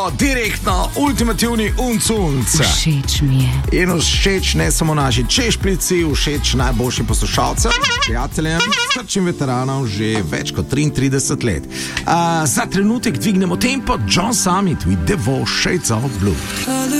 Direktno, ultimativni uncunc. Všeč mi je. In všeč ne samo naši češplici, všeč najboljšim poslušalcem, prijateljem, srčnim veteranom že več kot 33 let. Za trenutek dvignemo tempo, John Summit with The Shades of Blue.